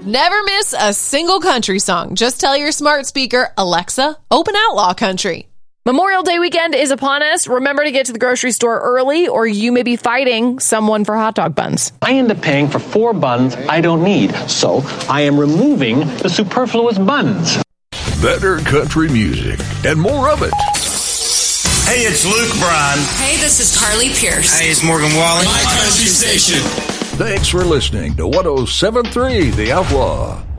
Never miss a single country song. Just tell your smart speaker, Alexa, open Outlaw Country. Memorial Day weekend is upon us. Remember to get to the grocery store early or you may be fighting someone for hot dog buns. I end up paying for 4 buns I don't need, so I am removing the superfluous buns. Better country music and more of it. Hey, it's Luke Bryan. Hey, this is Carly Pierce. Hey, it's Morgan Wallen. My country station. Thanks for listening to 107.3 The Outlaw.